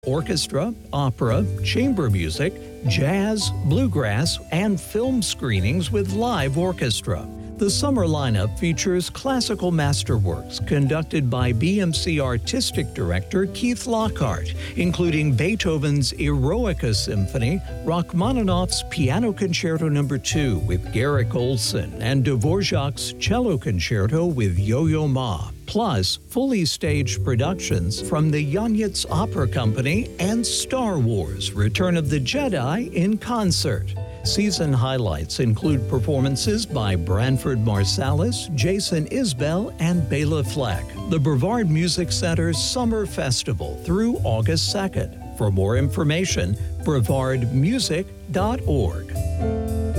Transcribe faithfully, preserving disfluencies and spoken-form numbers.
Orchestra, opera, chamber music, jazz, bluegrass, and film screenings with live orchestra. The summer lineup features classical masterworks conducted by B M C Artistic Director Keith Lockhart, including Beethoven's Eroica Symphony, Rachmaninoff's Piano Concerto Number two with Garrick Olson, and Dvorak's Cello Concerto with Yo-Yo Ma, plus fully staged productions from the Yonitz Opera Company and Star Wars: Return of the Jedi in concert. Season highlights include performances by Branford Marsalis, Jason Isbell, and Bela Fleck. The Brevard Music Center's Summer Festival through August second. For more information, brevard music dot org.